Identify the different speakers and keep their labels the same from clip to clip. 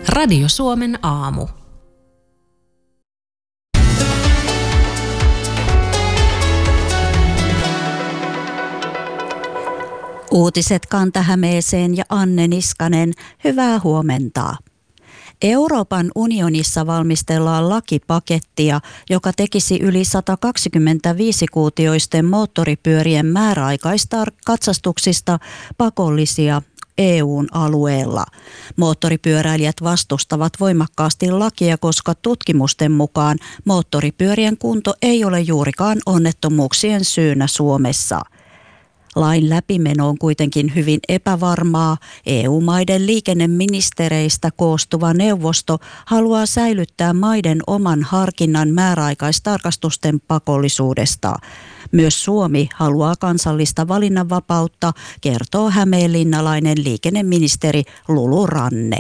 Speaker 1: Radio Suomen aamu.
Speaker 2: Uutiset Kanta-Hämeeseen ja Anne Niskanen, hyvää huomenta. Euroopan unionissa valmistellaan lakipakettia, joka tekisi yli 125-kuutioisten moottoripyörien määräaikaistarkastuksista pakollisia EU:n alueella. Moottoripyöräilijät vastustavat voimakkaasti lakia, koska tutkimusten mukaan moottoripyörien kunto ei ole juurikaan onnettomuuksien syynä Suomessa. Lain läpimeno on kuitenkin hyvin epävarmaa. EU-maiden liikenneministereistä koostuva neuvosto haluaa säilyttää maiden oman harkinnan määräaikaistarkastusten pakollisuudesta. Myös Suomi haluaa kansallista valinnanvapautta, kertoo hämeenlinnalainen liikenneministeri Lulu Ranne.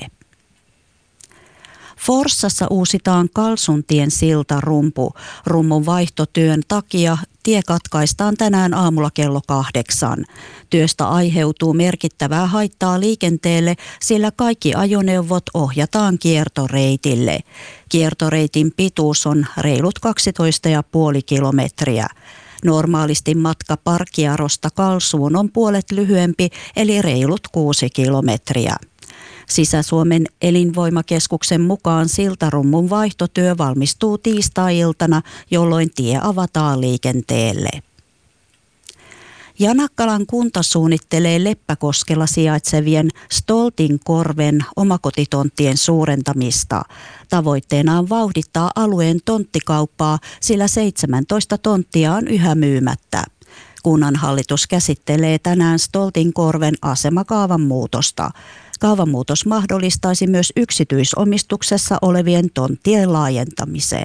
Speaker 2: Forssassa uusitaan Kalsuntien siltarumpu. Rummun vaihtotyön takia tie katkaistaan tänään aamulla kello 8. Työstä aiheutuu merkittävää haittaa liikenteelle, sillä kaikki ajoneuvot ohjataan kiertoreitille. Kiertoreitin pituus on reilut 12,5 kilometriä. Normaalisti matka Parkkiarosta Kalsuun on puolet lyhyempi, eli reilut 6 kilometriä. Sisä-Suomen elinvoimakeskuksen mukaan siltarummun vaihtotyö valmistuu tiistai-iltana, jolloin tie avataan liikenteelle. Janakkalan kunta suunnittelee Leppäkoskella sijaitsevien Stoltinkorven omakotitonttien suurentamista. Tavoitteena on vauhdittaa alueen tonttikauppaa, sillä 17 tonttia on yhä myymättä. Kunnanhallitus käsittelee tänään Stoltinkorven asemakaavan muutosta. Kaavamuutos mahdollistaisi myös yksityisomistuksessa olevien tonttien laajentamisen.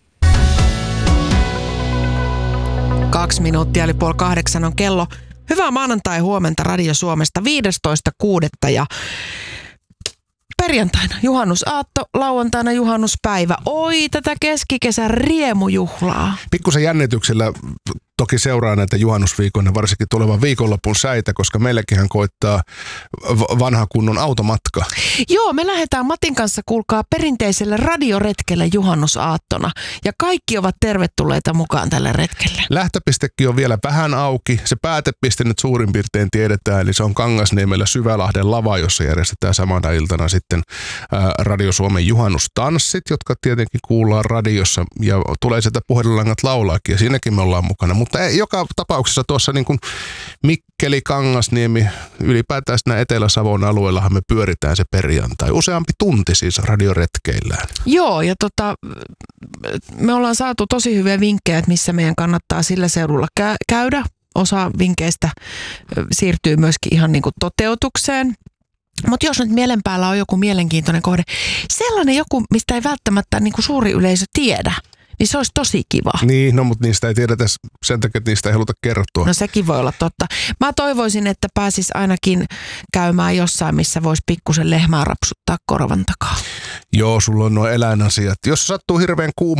Speaker 3: 2 minuuttia eli 7:30 on kello. Hyvää maanantai huomenta Radio Suomesta 15.6. ja perjantaina juhannusaatto, lauantaina juhannuspäivä. Oi, tätä keskikesän riemujuhlaa.
Speaker 4: Pikkusen jännityksellä toki seuraa näitä juhannusviikon ja varsinkin tulevan viikonlopun säitä, koska meillekinhän koittaa vanha kunnon automatka.
Speaker 3: Joo, me lähdetään Matin kanssa, kuulkaa, perinteiselle radioretkelle juhannusaattona. Ja kaikki ovat tervetulleita mukaan tälle retkelle.
Speaker 4: Lähtöpistekin on vielä vähän auki. Se päätepiste nyt suurin piirtein tiedetään, eli se on Kangasniemellä Syvälahden lava, jossa järjestetään samana iltana sitten Radio Suomen juhannustanssit, jotka tietenkin kuullaan radiossa ja tulee sieltä puhelinlangat laulaakin ja siinäkin me ollaan mukana. Mutta joka tapauksessa tuossa niin kuin Mikkeli, Kangasniemi, ylipäätään siinä Etelä-Savon alueellahan me pyöritään se perjantai. Useampi tunti siis radioretkeillään.
Speaker 3: Joo, ja me ollaan saatu tosi hyviä vinkkejä, että missä meidän kannattaa sillä seudulla käydä. Osa vinkkeistä siirtyy myöskin ihan niin kuin toteutukseen. Mutta jos nyt mielen päällä on joku mielenkiintoinen kohde, sellainen joku, mistä ei välttämättä niin kuin suuri yleisö tiedä, niin se olisi tosi kiva.
Speaker 4: Niin, no mutta niistä ei tiedetä sen takia, että niistä ei haluta kertoa.
Speaker 3: No sekin voi olla totta. Mä toivoisin, että pääsis ainakin käymään jossain, missä voisi pikkusen lehmää rapsuttaa korvan takaa.
Speaker 4: Joo, sulla on nuo eläinasiat. Jos sattuu hirveän kuuma